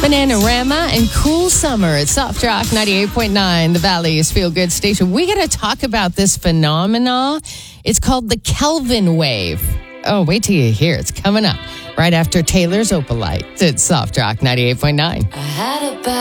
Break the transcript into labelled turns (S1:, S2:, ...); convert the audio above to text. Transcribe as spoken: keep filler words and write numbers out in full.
S1: Bananarama and Cool Summer at Soft Rock ninety-eight point nine, the Valley's Feel Good station. We got to talk about this phenomena. It's called the Kelvin wave. Oh, wait till you hear. It's coming up right after Taylor's Opalite. It's Soft Rock ninety-eight point nine.
S2: I had a bad